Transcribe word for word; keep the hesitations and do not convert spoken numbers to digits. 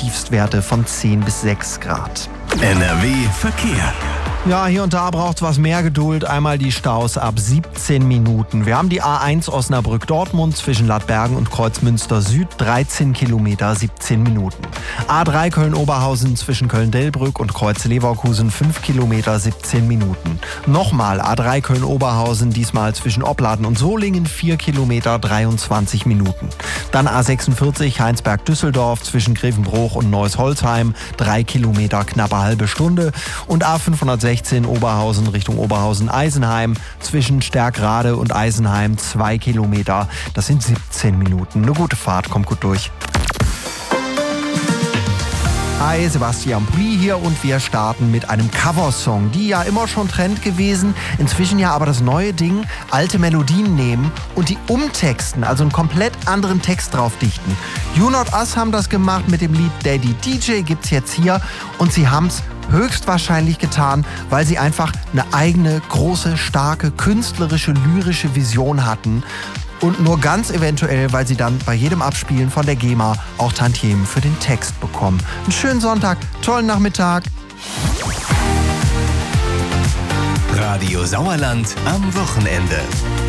Tiefstwerte von zehn bis sechs Grad. N R W Verkehr. Ja, hier und da braucht es was mehr Geduld. Einmal die Staus ab siebzehn Minuten. Wir haben die A eins Osnabrück-Dortmund zwischen Ladbergen und Kreuzmünster Süd, dreizehn Kilometer, siebzehn Minuten. A drei Köln-Oberhausen zwischen Köln-Delbrück und Kreuz-Leverkusen, fünf Kilometer, siebzehn Minuten. Nochmal A drei Köln-Oberhausen, diesmal zwischen Opladen und Solingen, vier Kilometer, dreiundzwanzig Minuten. Dann A sechsundvierzig Heinsberg-Düsseldorf zwischen Grevenbruch und Neuss-Holzheim, drei Kilometer, knappe halbe Stunde. Und A fünfhundertsechzehn Oberhausen Richtung Oberhausen-Eisenheim zwischen Stärkrade und Eisenheim, zwei Kilometer. Das sind siebzehn Minuten. Eine gute Fahrt, kommt gut durch. Hi, Sebastian Pulli hier und wir starten mit einem Coversong. Die ja immer schon Trend gewesen, inzwischen ja aber das neue Ding, alte Melodien nehmen und die umtexten, also einen komplett anderen Text drauf dichten. You Not Us haben das gemacht mit dem Lied Daddy D J, gibt's jetzt hier und sie haben's höchstwahrscheinlich getan, weil sie einfach eine eigene, große, starke, künstlerische, lyrische Vision hatten. Und nur ganz eventuell, weil sie dann bei jedem Abspielen von der GEMA auch Tantiemen für den Text bekommen. Einen schönen Sonntag, tollen Nachmittag. Radio Sauerland am Wochenende.